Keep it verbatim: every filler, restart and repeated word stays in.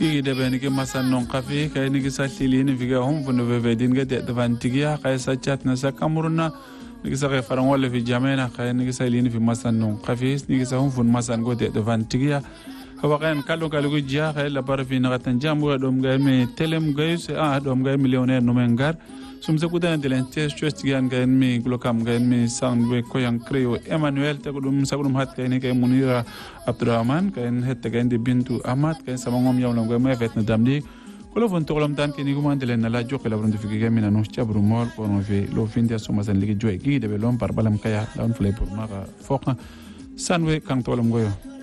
ki de ben ki masan non kafi kay ni sa tilini figa hum fu no vedin ga de vantigia kay sa chat na sa kamurna ni sa faran wala fi jamena kay ni sa lini fi masan non kafi ni sa hum fu masan go de vantigia hawa kan kallo kallo go jia kay la bar fi na tan jamu dom ga me telem ga se a dom ga millionaire no mengar sum sa kudan de lente chost gan ga mi glokam ga mi sang be ko yang creo Emmanuel te ko dum sa dum hat kay ni kay munira Abdurrahman kay hette kay de bintu amat kay sama ngom yaw no ga me vet na damdi ko lo fon tolam tan ke ni ko man de len la jokk la bronde fi ga mi na no chabru mol ko no fi lo fin dia suma san ligi joy gi de be lom par balam kaya down play pour ma foka sanwe kang tolam goyo